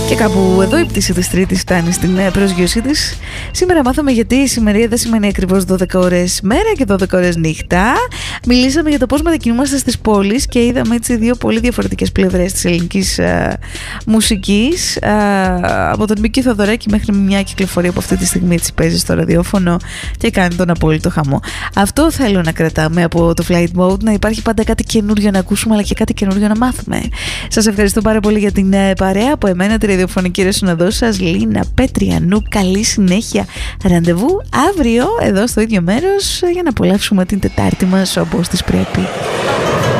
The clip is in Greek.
Και κάπου εδώ η πτήση της Τρίτης φτάνει στην προσγείωσή της. Σήμερα μάθαμε γιατί η σημερινή σημαίνει ακριβώς 12 ώρες μέρα και 12 ώρες νύχτα. Μιλήσαμε για το πώς μετακινούμαστε στις πόλεις και είδαμε έτσι δύο πολύ διαφορετικές πλευρές της ελληνικής μουσικής. Από τον Μίκη Θοδωράκη μέχρι μια κυκλοφορία που αυτή τη στιγμή έτσι παίζει στο ραδιόφωνο και κάνει τον απόλυτο χαμό. Αυτό θέλω να κρατάμε από το Flight Mode, να υπάρχει πάντα κάτι καινούριο να ακούσουμε αλλά και κάτι καινούριο να μάθουμε. Σας ευχαριστώ πάρα πολύ για την παρέα από εμένα, τη ραδιοφωνική ρεσοναδό σας, Λίνα Πέτριανού. Καλή συνέχεια. Ραντεβού αύριο εδώ στο ίδιο μέρος για να απολαύσουμε την Τετάρτη μας όπως της πρέπει.